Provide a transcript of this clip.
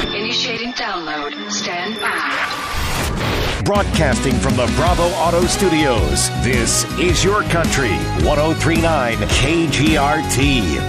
Initiating download. Stand by. Broadcasting from the Bravo Auto Studios, this is Your Country, 103.9 KGRT.